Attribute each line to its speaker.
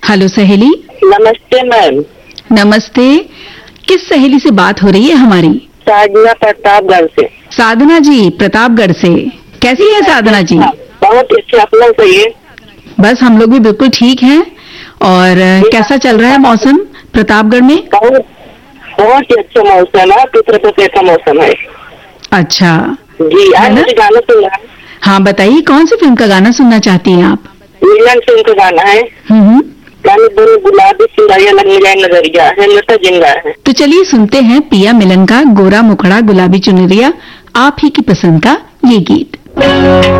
Speaker 1: Hello सहेली।
Speaker 2: नमस्ते ma'am.
Speaker 1: नमस्ते। किस सहेली से बात हो रही है हमारी?
Speaker 2: साधना प्रतापगढ़ से।
Speaker 1: साधना जी प्रतापगढ़ से। कैसी है साधना जी?
Speaker 2: बहुत अच्छे, अपना कहिए।
Speaker 1: बस हम लोग भी बिल्कुल ठीक हैं। और कैसा चल रहा है मौसम प्रतापगढ़ में?
Speaker 2: बहुत ही अच्छा मौसम है, पितृ का मौसम है।
Speaker 1: अच्छा
Speaker 2: जी, आज मुझे गाना सुनना है।
Speaker 1: हाँ बताइए, कौन सी फिल्म का गाना सुनना चाहती हैं आप?
Speaker 2: मिलन फिल्म का गाना है। गाने दोनों गुलाबी सिंगारिया लग मिलाए नजरिया है, लता जिंगा है।
Speaker 1: तो चलिए सुनते हैं पिया मिलन का गोरा मुखड़ा गुलाबी चुनरिया, आप ही की पसंद का ये गीत।